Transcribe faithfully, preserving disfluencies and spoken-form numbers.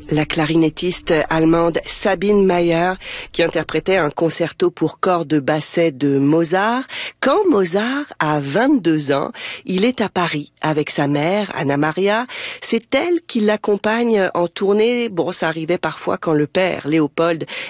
La clarinettiste allemande Sabine Mayer qui interprétait un concerto pour cordes basset de Mozart. Quand Mozart a vingt-deux ans, il est à Paris avec sa mère, Anna Maria. C'est elle qui l'accompagne en tournée. Bon, ça arrivait parfois quand le père, Léopold,